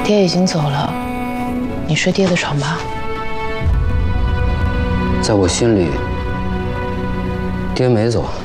爹已经走了，你睡爹的床吧。 在我心里，爹没走。